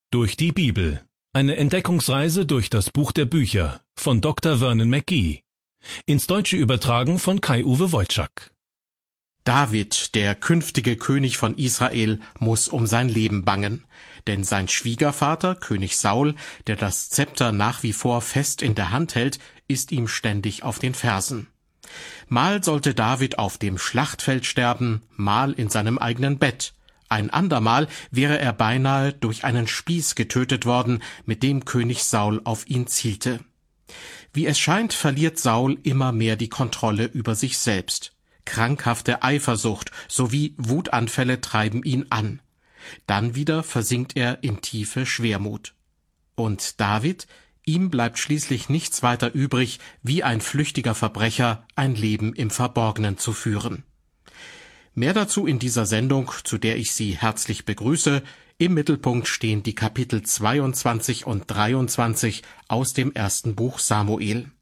Durch die Bibel. Eine Entdeckungsreise durch das Buch der Bücher von Dr. Vernon McGee. Ins Deutsche übertragen von Kai-Uwe Wojczak. David, der künftige König von Israel, muss um sein Leben bangen. Denn sein Schwiegervater, König Saul, der das Zepter nach wie vor fest in der Hand hält, ist ihm ständig auf den Fersen. Mal sollte David auf dem Schlachtfeld sterben, mal in seinem eigenen Bett. Ein andermal wäre er beinahe durch einen Spieß getötet worden, mit dem König Saul auf ihn zielte. Wie es scheint, verliert Saul immer mehr die Kontrolle über sich selbst. Krankhafte Eifersucht sowie Wutanfälle treiben ihn an. Dann wieder versinkt er in tiefe Schwermut. Und David? Ihm bleibt schließlich nichts weiter übrig, wie ein flüchtiger Verbrecher ein Leben im Verborgenen zu führen. Mehr dazu in dieser Sendung, zu der ich Sie herzlich begrüße. Im Mittelpunkt stehen die Kapitel 22 und 23 aus dem ersten Buch Samuel.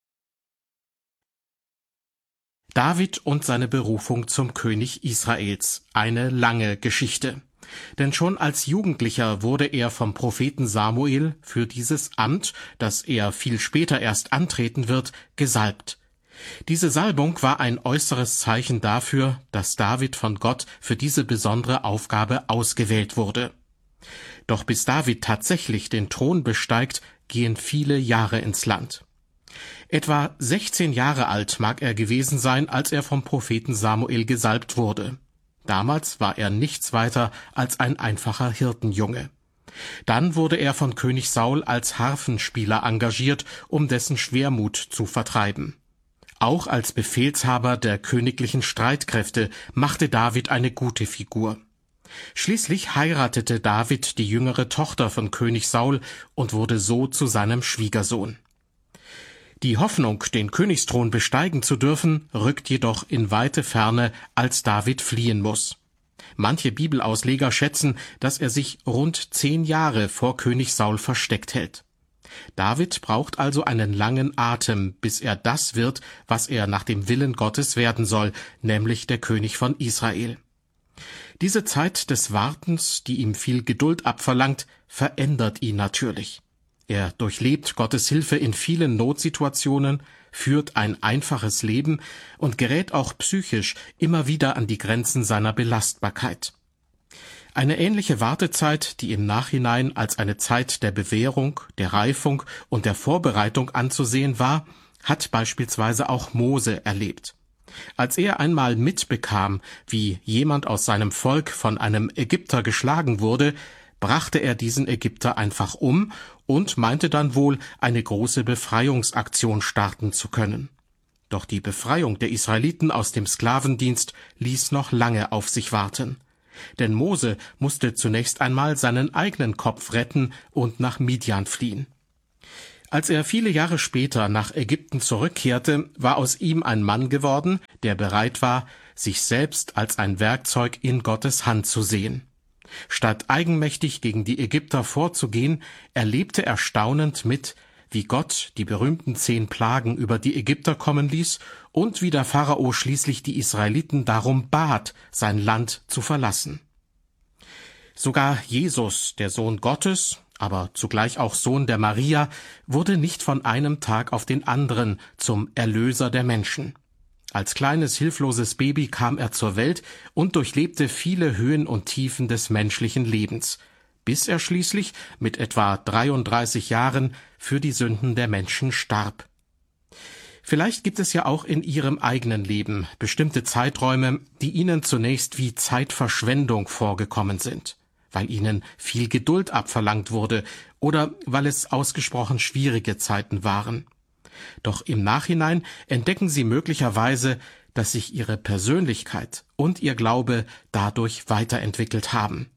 David und seine Berufung zum König Israels. Eine lange Geschichte. Denn schon als Jugendlicher wurde er vom Propheten Samuel für dieses Amt, das er viel später erst antreten wird, gesalbt. Diese Salbung war ein äußeres Zeichen dafür, dass David von Gott für diese besondere Aufgabe ausgewählt wurde. Doch bis David tatsächlich den Thron besteigt, gehen viele Jahre ins Land. Etwa 16 Jahre alt mag er gewesen sein, als er vom Propheten Samuel gesalbt wurde. Damals war er nichts weiter als ein einfacher Hirtenjunge. Dann wurde er von König Saul als Harfenspieler engagiert, um dessen Schwermut zu vertreiben. Auch als Befehlshaber der königlichen Streitkräfte machte David eine gute Figur. Schließlich heiratete David die jüngere Tochter von König Saul und wurde so zu seinem Schwiegersohn. Die Hoffnung, den Königsthron besteigen zu dürfen, rückt jedoch in weite Ferne, als David fliehen muss. Manche Bibelausleger schätzen, dass er sich rund 10 Jahre vor König Saul versteckt hält. David braucht also einen langen Atem, bis er das wird, was er nach dem Willen Gottes werden soll, nämlich der König von Israel. Diese Zeit des Wartens, die ihm viel Geduld abverlangt, verändert ihn natürlich. Er durchlebt Gottes Hilfe in vielen Notsituationen, führt ein einfaches Leben und gerät auch psychisch immer wieder an die Grenzen seiner Belastbarkeit. Eine ähnliche Wartezeit, die im Nachhinein als eine Zeit der Bewährung, der Reifung und der Vorbereitung anzusehen war, hat beispielsweise auch Mose erlebt. Als er einmal mitbekam, wie jemand aus seinem Volk von einem Ägypter geschlagen wurde, brachte er diesen Ägypter einfach um und meinte dann wohl, eine große Befreiungsaktion starten zu können. Doch die Befreiung der Israeliten aus dem Sklavendienst ließ noch lange auf sich warten. Denn Mose musste zunächst einmal seinen eigenen Kopf retten und nach Midian fliehen. Als er viele Jahre später nach Ägypten zurückkehrte, war aus ihm ein Mann geworden, der bereit war, sich selbst als ein Werkzeug in Gottes Hand zu sehen. Statt eigenmächtig gegen die Ägypter vorzugehen, erlebte er staunend mit, wie Gott die berühmten 10 Plagen über die Ägypter kommen ließ und wie der Pharao schließlich die Israeliten darum bat, sein Land zu verlassen. Sogar Jesus, der Sohn Gottes, aber zugleich auch Sohn der Maria, wurde nicht von einem Tag auf den anderen zum Erlöser der Menschen. Als kleines, hilfloses Baby kam er zur Welt und durchlebte viele Höhen und Tiefen des menschlichen Lebens, bis er schließlich mit etwa 33 Jahren für die Sünden der Menschen starb. Vielleicht gibt es ja auch in Ihrem eigenen Leben bestimmte Zeiträume, die Ihnen zunächst wie Zeitverschwendung vorgekommen sind, weil Ihnen viel Geduld abverlangt wurde oder weil es ausgesprochen schwierige Zeiten waren. Doch im Nachhinein entdecken Sie möglicherweise, dass sich Ihre Persönlichkeit und Ihr Glaube dadurch weiterentwickelt haben.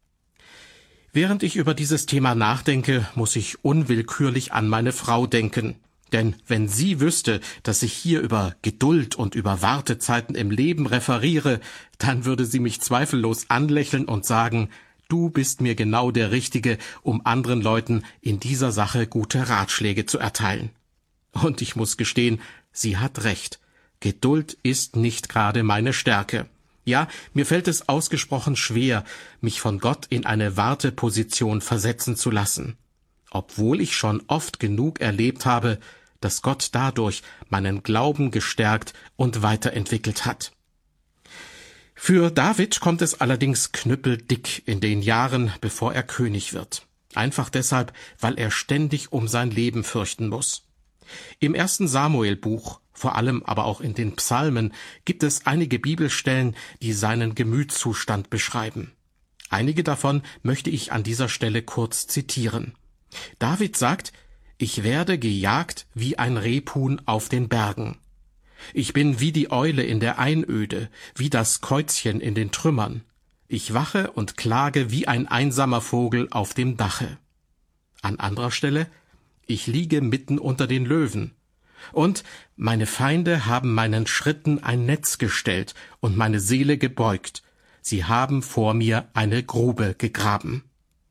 Während ich über dieses Thema nachdenke, muss ich unwillkürlich an meine Frau denken. Denn wenn sie wüsste, dass ich hier über Geduld und über Wartezeiten im Leben referiere, dann würde sie mich zweifellos anlächeln und sagen, du bist mir genau der Richtige, um anderen Leuten in dieser Sache gute Ratschläge zu erteilen. Und ich muss gestehen, sie hat recht. Geduld ist nicht gerade meine Stärke. Ja, mir fällt es ausgesprochen schwer, mich von Gott in eine Warteposition versetzen zu lassen, obwohl ich schon oft genug erlebt habe, dass Gott dadurch meinen Glauben gestärkt und weiterentwickelt hat. Für David kommt es allerdings knüppeldick in den Jahren, bevor er König wird. Einfach deshalb, weil er ständig um sein Leben fürchten muss. Im 1. Samuel-Buch, vor allem aber auch in den Psalmen, gibt es einige Bibelstellen, die seinen Gemütszustand beschreiben. Einige davon möchte ich an dieser Stelle kurz zitieren. David sagt: Ich werde gejagt wie ein Rebhuhn auf den Bergen. Ich bin wie die Eule in der Einöde, wie das Käuzchen in den Trümmern. Ich wache und klage wie ein einsamer Vogel auf dem Dache. An anderer Stelle: Ich liege mitten unter den Löwen. Und meine Feinde haben meinen Schritten ein Netz gestellt und meine Seele gebeugt. Sie haben vor mir eine Grube gegraben.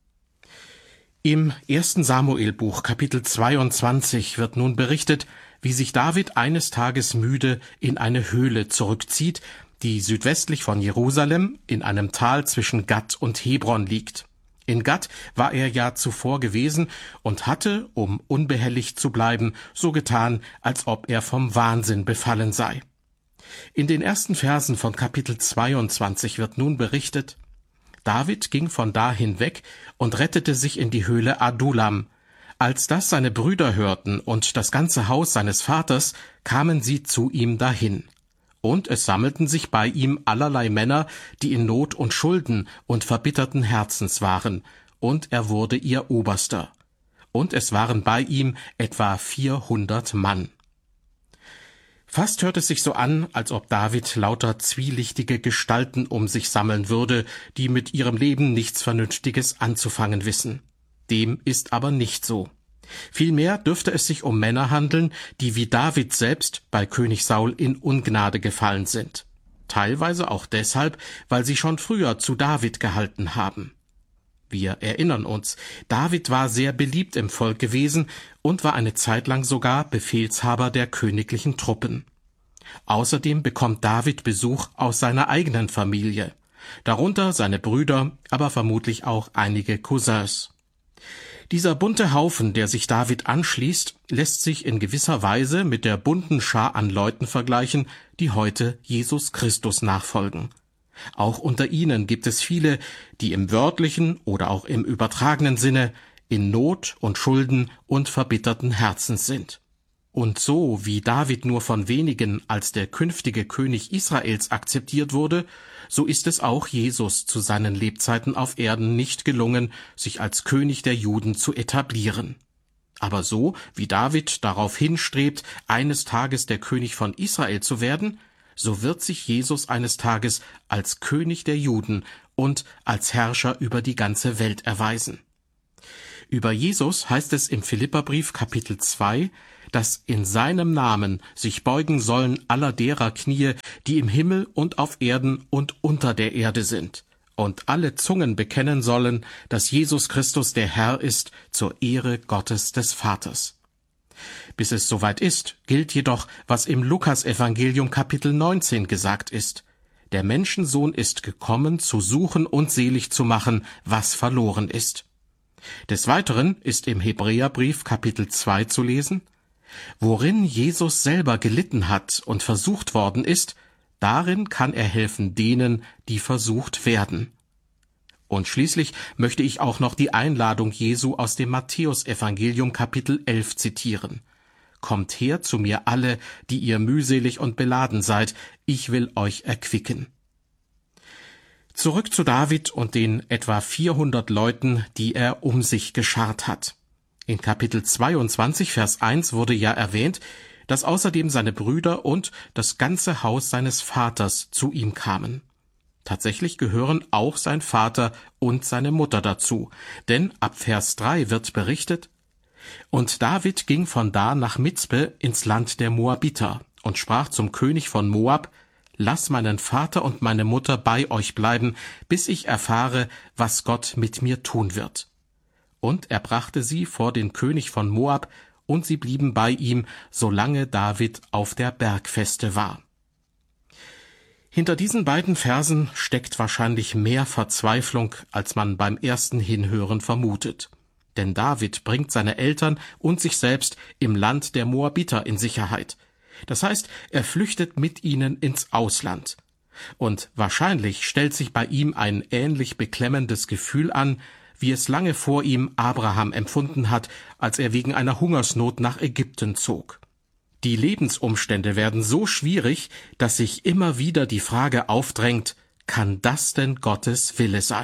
Im 1. Samuel-Buch, Kapitel 22, wird nun berichtet, wie sich David eines Tages müde in eine Höhle zurückzieht, die südwestlich von Jerusalem in einem Tal zwischen Gat und Hebron liegt. In Gat war er ja zuvor gewesen und hatte, um unbehelligt zu bleiben, so getan, als ob er vom Wahnsinn befallen sei. In den ersten Versen von Kapitel 22 wird nun berichtet: David ging von da hinweg und rettete sich in die Höhle Adullam. Als das seine Brüder hörten und das ganze Haus seines Vaters, kamen sie zu ihm dahin. Und es sammelten sich bei ihm allerlei Männer, die in Not und Schulden und verbitterten Herzens waren, und er wurde ihr Oberster. Und es waren bei ihm etwa 400 Mann. Fast hört es sich so an, als ob David lauter zwielichtige Gestalten um sich sammeln würde, die mit ihrem Leben nichts Vernünftiges anzufangen wissen. Dem ist aber nicht so. Vielmehr dürfte es sich um Männer handeln, die wie David selbst bei König Saul in Ungnade gefallen sind. Teilweise auch deshalb, weil sie schon früher zu David gehalten haben. Wir erinnern uns, David war sehr beliebt im Volk gewesen und war eine Zeit lang sogar Befehlshaber der königlichen Truppen. Außerdem bekommt David Besuch aus seiner eigenen Familie, darunter seine Brüder, aber vermutlich auch einige Cousins. Dieser bunte Haufen, der sich David anschließt, lässt sich in gewisser Weise mit der bunten Schar an Leuten vergleichen, die heute Jesus Christus nachfolgen. Auch unter ihnen gibt es viele, die im wörtlichen oder auch im übertragenen Sinne in Not und Schulden und verbitterten Herzens sind. Und so wie David nur von wenigen als der künftige König Israels akzeptiert wurde, so ist es auch Jesus zu seinen Lebzeiten auf Erden nicht gelungen, sich als König der Juden zu etablieren. Aber so wie David darauf hinstrebt, eines Tages der König von Israel zu werden, so wird sich Jesus eines Tages als König der Juden und als Herrscher über die ganze Welt erweisen. Über Jesus heißt es im Philipperbrief Kapitel 2, dass in seinem Namen sich beugen sollen aller derer Knie, die im Himmel und auf Erden und unter der Erde sind, und alle Zungen bekennen sollen, dass Jesus Christus der Herr ist, zur Ehre Gottes des Vaters. Bis es soweit ist, gilt jedoch, was im Lukasevangelium Kapitel 19 gesagt ist: Der Menschensohn ist gekommen, zu suchen und selig zu machen, was verloren ist. Des Weiteren ist im Hebräerbrief Kapitel 2 zu lesen: Worin Jesus selber gelitten hat und versucht worden ist, darin kann er helfen denen, die versucht werden. Und schließlich möchte ich auch noch die Einladung Jesu aus dem Matthäusevangelium Kapitel 11 zitieren: Kommt her zu mir alle, die ihr mühselig und beladen seid, ich will euch erquicken. Zurück zu David und den etwa 400 Leuten, die er um sich geschart hat. In Kapitel 22, Vers 1 wurde ja erwähnt, dass außerdem seine Brüder und das ganze Haus seines Vaters zu ihm kamen. Tatsächlich gehören auch sein Vater und seine Mutter dazu, denn ab Vers 3 wird berichtet: Und David ging von da nach Mizpe ins Land der Moabiter und sprach zum König von Moab: Lass meinen Vater und meine Mutter bei euch bleiben, bis ich erfahre, was Gott mit mir tun wird. Und er brachte sie vor den König von Moab, und sie blieben bei ihm, solange David auf der Bergfeste war. Hinter diesen beiden Versen steckt wahrscheinlich mehr Verzweiflung, als man beim ersten Hinhören vermutet. Denn David bringt seine Eltern und sich selbst im Land der Moabiter in Sicherheit. Das heißt, er flüchtet mit ihnen ins Ausland. Und wahrscheinlich stellt sich bei ihm ein ähnlich beklemmendes Gefühl an, wie es lange vor ihm Abraham empfunden hat, als er wegen einer Hungersnot nach Ägypten zog. Die Lebensumstände werden so schwierig, dass sich immer wieder die Frage aufdrängt, kann das denn Gottes Wille sein?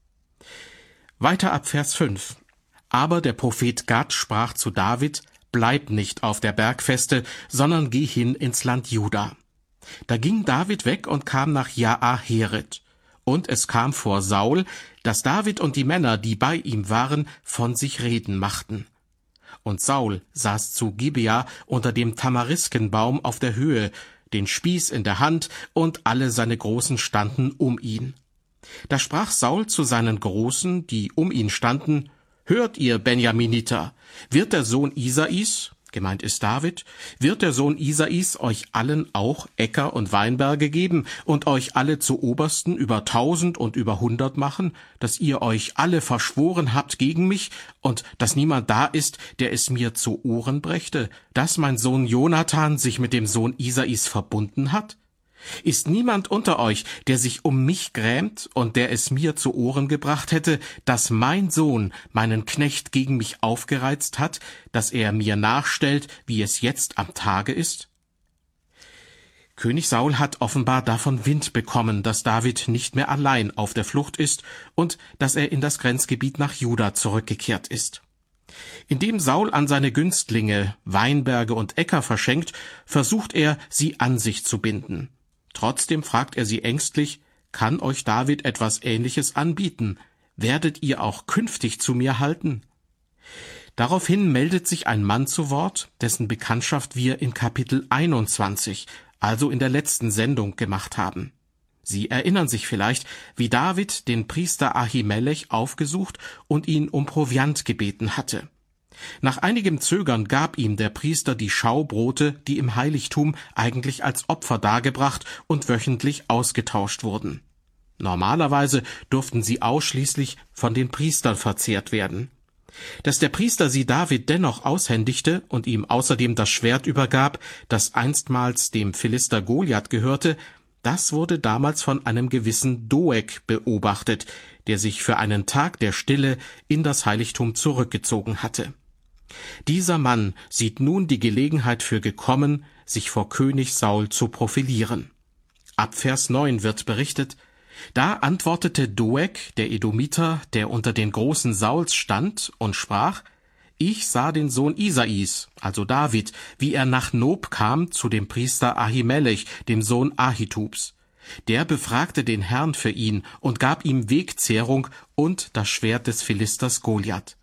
Weiter ab Vers 5. Aber der Prophet Gad sprach zu David, bleib nicht auf der Bergfeste, sondern geh hin ins Land Juda. Da ging David weg und kam nach Jaaheret. Und es kam vor Saul, dass David und die Männer, die bei ihm waren, von sich reden machten. Und Saul saß zu Gibea unter dem Tamariskenbaum auf der Höhe, den Spieß in der Hand, und alle seine Großen standen um ihn. Da sprach Saul zu seinen Großen, die um ihn standen, hört ihr, Benjaminiter, wird der Sohn Isais, gemeint ist David, wird der Sohn Isais euch allen auch Äcker und Weinberge geben und euch alle zu Obersten über 1000 und über 100 machen, dass ihr euch alle verschworen habt gegen mich und dass niemand da ist, der es mir zu Ohren brächte, dass mein Sohn Jonathan sich mit dem Sohn Isais verbunden hat? Ist niemand unter euch, der sich um mich grämt und der es mir zu Ohren gebracht hätte, dass mein Sohn meinen Knecht gegen mich aufgereizt hat, dass er mir nachstellt, wie es jetzt am Tage ist? König Saul hat offenbar davon Wind bekommen, dass David nicht mehr allein auf der Flucht ist und dass er in das Grenzgebiet nach Juda zurückgekehrt ist. Indem Saul an seine Günstlinge Weinberge und Äcker verschenkt, versucht er, sie an sich zu binden. Trotzdem fragt er sie ängstlich, kann euch David etwas Ähnliches anbieten? Werdet ihr auch künftig zu mir halten? Daraufhin meldet sich ein Mann zu Wort, dessen Bekanntschaft wir in Kapitel 21, also in der letzten Sendung, gemacht haben. Sie erinnern sich vielleicht, wie David den Priester Ahimelech aufgesucht und ihn um Proviant gebeten hatte. Nach einigem Zögern gab ihm der Priester die Schaubrote, die im Heiligtum eigentlich als Opfer dargebracht und wöchentlich ausgetauscht wurden. Normalerweise durften sie ausschließlich von den Priestern verzehrt werden. Dass der Priester sie David dennoch aushändigte und ihm außerdem das Schwert übergab, das einstmals dem Philister Goliath gehörte, das wurde damals von einem gewissen Doeg beobachtet, der sich für einen Tag der Stille in das Heiligtum zurückgezogen hatte. Dieser Mann sieht nun die Gelegenheit für gekommen, sich vor König Saul zu profilieren. Ab Vers 9 wird berichtet, da antwortete Doeg, der Edomiter, der unter den Großen Sauls stand, und sprach, ich sah den Sohn Isais, also David, wie er nach Nob kam zu dem Priester Ahimelech, dem Sohn Ahitubs. Der befragte den Herrn für ihn und gab ihm Wegzehrung und das Schwert des Philisters Goliath.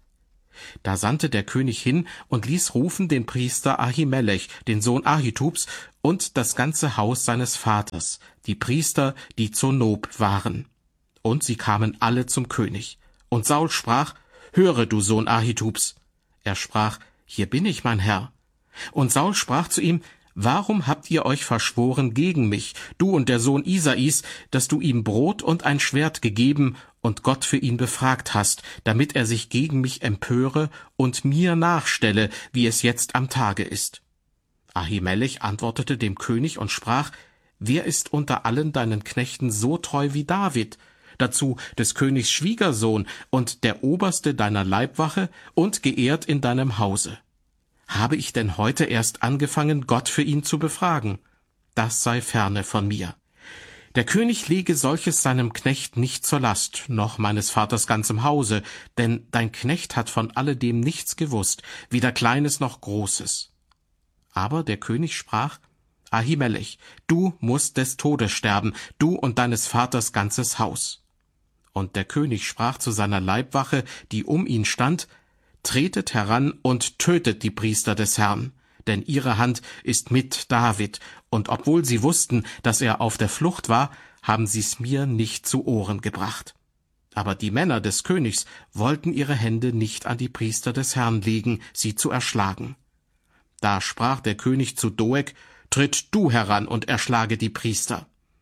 Da sandte der König hin und ließ rufen den Priester Ahimelech, den Sohn Ahitubs, und das ganze Haus seines Vaters, die Priester, die zu Nob waren. Und sie kamen alle zum König. Und Saul sprach, höre, du Sohn Ahitubs. Er sprach, hier bin ich, mein Herr. Und Saul sprach zu ihm, warum habt ihr euch verschworen gegen mich, du und der Sohn Isais, dass du ihm Brot und ein Schwert gegeben und Gott für ihn befragt hast, damit er sich gegen mich empöre und mir nachstelle, wie es jetzt am Tage ist? Ahimelech antwortete dem König und sprach, wer ist unter allen deinen Knechten so treu wie David, dazu des Königs Schwiegersohn und der Oberste deiner Leibwache und geehrt in deinem Hause? Habe ich denn heute erst angefangen, Gott für ihn zu befragen? Das sei ferne von mir. Der König lege solches seinem Knecht nicht zur Last, noch meines Vaters ganzem Hause, denn dein Knecht hat von alledem nichts gewusst, weder Kleines noch Großes. Aber der König sprach, Ahimelech, du musst des Todes sterben, du und deines Vaters ganzes Haus. Und der König sprach zu seiner Leibwache, die um ihn stand, tretet heran und tötet die Priester des Herrn, denn ihre Hand ist mit David, und obwohl sie wussten, dass er auf der Flucht war, haben sie's mir nicht zu Ohren gebracht. Aber die Männer des Königs wollten ihre Hände nicht an die Priester des Herrn legen, sie zu erschlagen. Da sprach der König zu Doeg, tritt du heran und erschlage die Priester.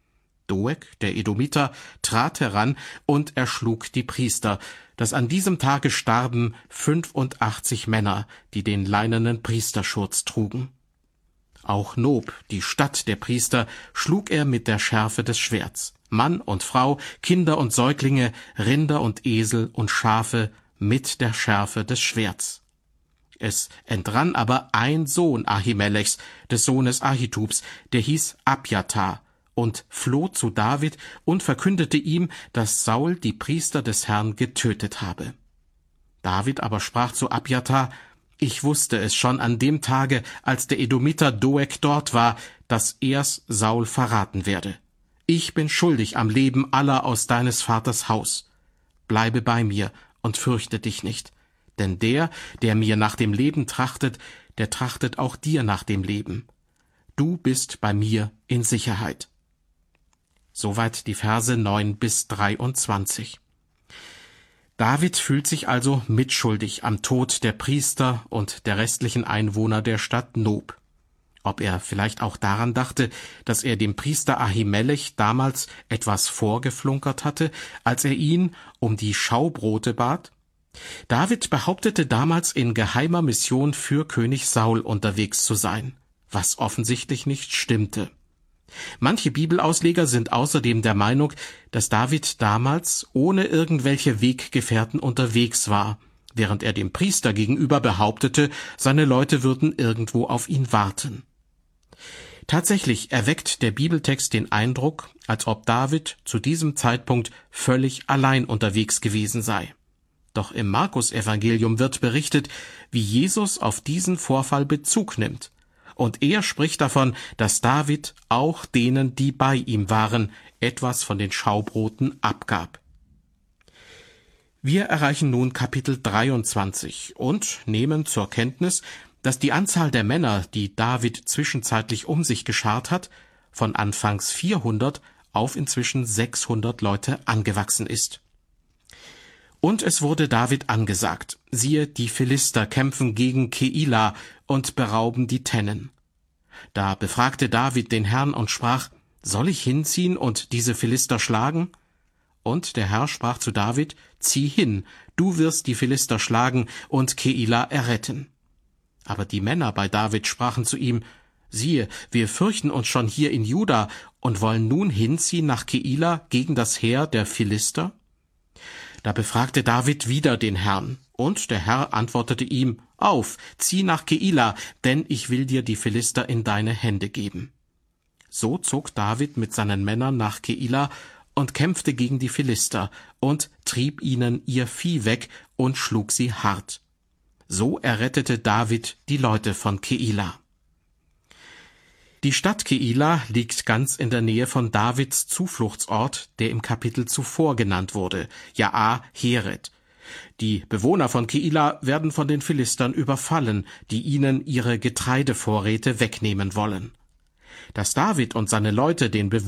Doeg, der Edomiter, trat heran und erschlug die Priester, dass an diesem Tage starben 85 Männer, die den leinenen Priesterschurz trugen. Auch Nob, die Stadt der Priester, schlug er mit der Schärfe des Schwerts. Mann und Frau, Kinder und Säuglinge, Rinder und Esel und Schafe mit der Schärfe des Schwerts. Es entrann aber ein Sohn Ahimelechs, des Sohnes Ahitubs, der hieß Abjatar, und floh zu David und verkündete ihm, dass Saul die Priester des Herrn getötet habe. David aber sprach zu Abjatar: Ich wusste es schon an dem Tage, als der Edomiter Doeg dort war, dass er's Saul verraten werde. Ich bin schuldig am Leben aller aus deines Vaters Haus. Bleibe bei mir und fürchte dich nicht, denn der mir nach dem Leben trachtet, der trachtet auch dir nach dem Leben. Du bist bei mir in Sicherheit. Soweit die Verse 9 bis 23. David fühlt sich also mitschuldig am Tod der Priester und der restlichen Einwohner der Stadt Nob. Ob er vielleicht auch daran dachte, dass er dem Priester Ahimelech damals etwas vorgeflunkert hatte, als er ihn um die Schaubrote bat? David behauptete damals in geheimer Mission für König Saul unterwegs zu sein, was offensichtlich nicht stimmte. Manche Bibelausleger sind außerdem der Meinung, dass David damals ohne irgendwelche Weggefährten unterwegs war, während er dem Priester gegenüber behauptete, seine Leute würden irgendwo auf ihn warten. Tatsächlich erweckt der Bibeltext den Eindruck, als ob David zu diesem Zeitpunkt völlig allein unterwegs gewesen sei. Doch im Markus-Evangelium wird berichtet, wie Jesus auf diesen Vorfall Bezug nimmt. Und er spricht davon, dass David auch denen, die bei ihm waren, etwas von den Schaubroten abgab. Wir erreichen nun Kapitel 23 und nehmen zur Kenntnis, dass die Anzahl der Männer, die David zwischenzeitlich um sich geschart hat, von anfangs 400 auf inzwischen 600 Leute angewachsen ist. Und es wurde David angesagt: Siehe, die Philister kämpfen gegen Keila und berauben die Tennen. Da befragte David den Herrn und sprach: Soll ich hinziehen und diese Philister schlagen? Und der Herr sprach zu David: Zieh hin, du wirst die Philister schlagen und Keila erretten. Aber die Männer bei David sprachen zu ihm: Siehe, wir fürchten uns schon hier in Juda und wollen nun hinziehen nach Keila gegen das Heer der Philister? Da befragte David wieder den Herrn, und der Herr antwortete ihm: Auf, zieh nach Keila, denn ich will dir die Philister in deine Hände geben. So zog David mit seinen Männern nach Keila und kämpfte gegen die Philister und trieb ihnen ihr Vieh weg und schlug sie hart. So errettete David die Leute von Keila. Die Stadt Keila liegt ganz in der Nähe von Davids Zufluchtsort, der im Kapitel zuvor genannt wurde, Jaar Heret. Die Bewohner von Keila werden von den Philistern überfallen, die ihnen ihre Getreidevorräte wegnehmen wollen. Dass David und seine Leute den